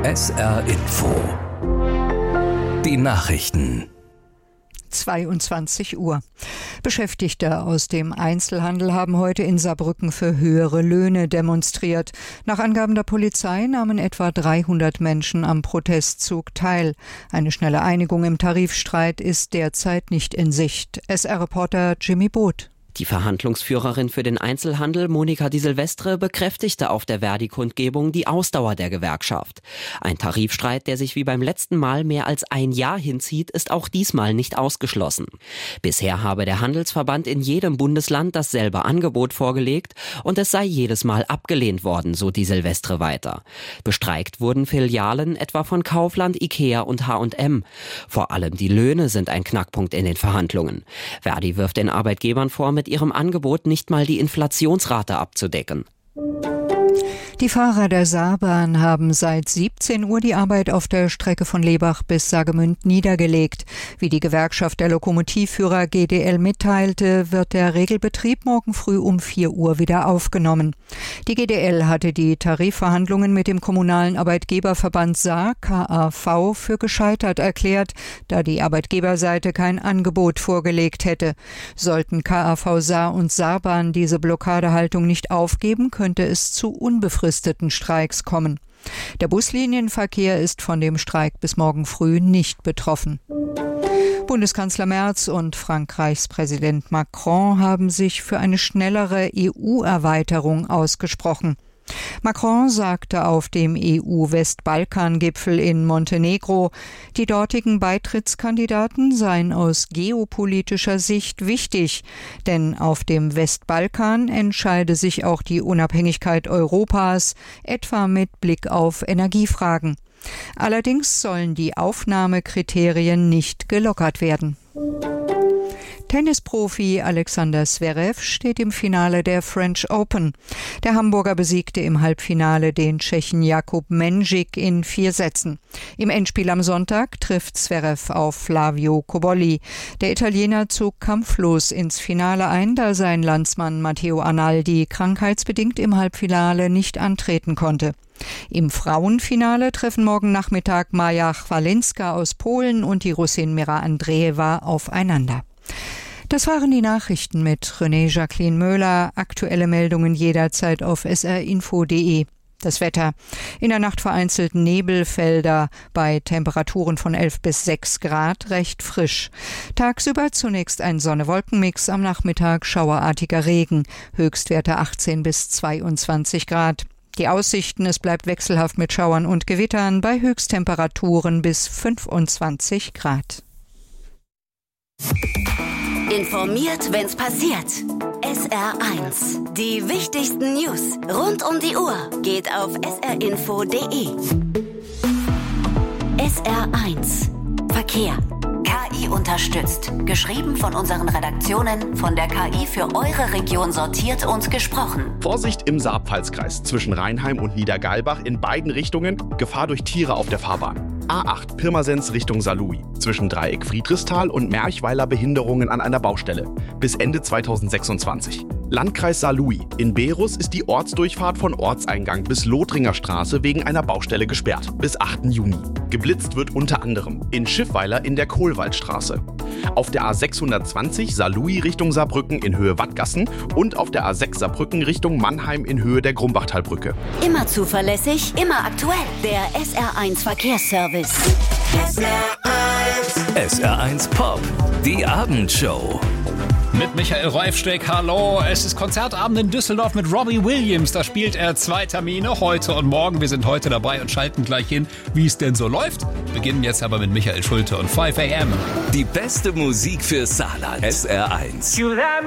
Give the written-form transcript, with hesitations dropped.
SR Info. Die Nachrichten. 22 Uhr. Beschäftigte aus dem Einzelhandel haben heute in Saarbrücken für höhere Löhne demonstriert. Nach Angaben der Polizei nahmen etwa 300 Menschen am Protestzug teil. Eine schnelle Einigung im Tarifstreit ist derzeit nicht in Sicht. SR-Reporter Jimmy Both. Die Verhandlungsführerin für den Einzelhandel, Monika Di Silvestre, bekräftigte auf der Verdi-Kundgebung die Ausdauer der Gewerkschaft. Ein Tarifstreit, der sich wie beim letzten Mal mehr als ein Jahr hinzieht, ist auch diesmal nicht ausgeschlossen. Bisher habe der Handelsverband in jedem Bundesland dasselbe Angebot vorgelegt und es sei jedes Mal abgelehnt worden, so Di Silvestre weiter. Bestreikt wurden Filialen etwa von Kaufland, Ikea und H&M. Vor allem die Löhne sind ein Knackpunkt in den Verhandlungen. Verdi wirft den Arbeitgebern vor, mit ihrem Angebot nicht mal die Inflationsrate abzudecken. Die Fahrer der Saarbahn haben seit 17 Uhr die Arbeit auf der Strecke von Lebach bis Saargemünd niedergelegt. Wie die Gewerkschaft der Lokomotivführer GDL mitteilte, wird der Regelbetrieb morgen früh um 4 Uhr wieder aufgenommen. Die GDL hatte die Tarifverhandlungen mit dem kommunalen Arbeitgeberverband Saar, KAV, für gescheitert erklärt, da die Arbeitgeberseite kein Angebot vorgelegt hätte. Sollten KAV Saar und Saarbahn diese Blockadehaltung nicht aufgeben, könnte es zu unbefristeten Streiks kommen. Der Buslinienverkehr ist von dem Streik bis morgen früh nicht betroffen. Bundeskanzler Merz und Frankreichs Präsident Macron haben sich für eine schnellere EU-Erweiterung ausgesprochen. Macron sagte auf dem EU-Westbalkan-Gipfel in Montenegro, die dortigen Beitrittskandidaten seien aus geopolitischer Sicht wichtig, denn auf dem Westbalkan entscheide sich auch die Unabhängigkeit Europas, etwa mit Blick auf Energiefragen. Allerdings sollen die Aufnahmekriterien nicht gelockert werden. Tennisprofi Alexander Zverev steht im Finale der French Open. Der Hamburger besiegte im Halbfinale den Tschechen Jakub Mendžík in 4 Sätzen. Im Endspiel am Sonntag trifft Zverev auf Flavio Cobolli. Der Italiener zog kampflos ins Finale ein, da sein Landsmann Matteo Arnaldi krankheitsbedingt im Halbfinale nicht antreten konnte. Im Frauenfinale treffen morgen Nachmittag Maja Chwalinska aus Polen und die Russin Mira Andreeva aufeinander. Das waren die Nachrichten mit René Jacqueline Möhler. Aktuelle Meldungen jederzeit auf srinfo.de. Das Wetter. In der Nacht vereinzelt Nebelfelder bei Temperaturen von 11 bis 6 Grad, recht frisch. Tagsüber zunächst ein Sonne-Wolken-Mix, am Nachmittag schauerartiger Regen, Höchstwerte 18 bis 22 Grad. Die Aussichten, es bleibt wechselhaft mit Schauern und Gewittern bei Höchsttemperaturen bis 25 Grad. Informiert, wenn's passiert. SR1. Die wichtigsten News rund um die Uhr geht auf srinfo.de. SR1. Verkehr. KI unterstützt. Geschrieben von unseren Redaktionen, von der KI für eure Region sortiert und gesprochen. Vorsicht im Saar-Pfalz-Kreis zwischen Rheinheim und Niedergalbach in beiden Richtungen. Gefahr durch Tiere auf der Fahrbahn. A8 Pirmasens Richtung Saarlouis. Zwischen Dreieck Friedrichsthal und Merchweiler Behinderungen an einer Baustelle. Bis Ende 2026. Landkreis Saarlouis. In Berus ist die Ortsdurchfahrt von Ortseingang bis Lothringer Straße wegen einer Baustelle gesperrt. Bis 8. Juni. Geblitzt wird unter anderem in Schiffweiler in der Kohlwaldstraße. Auf der A620 Saarlouis Richtung Saarbrücken in Höhe Wattgassen und auf der A6 Saarbrücken Richtung Mannheim in Höhe der Grumbachtalbrücke. Immer zuverlässig, immer aktuell. Der SR1 Verkehrsservice. SR1 Pop, die Abendshow. Mit Michael Reifsteck, hallo. Es ist Konzertabend in Düsseldorf mit Robbie Williams. Da spielt er 2 Termine, heute und morgen. Wir sind heute dabei und schalten gleich hin, wie es denn so läuft. Beginnen jetzt aber mit Michael Schulte und 5 AM. Die beste Musik für Saarland. SR1.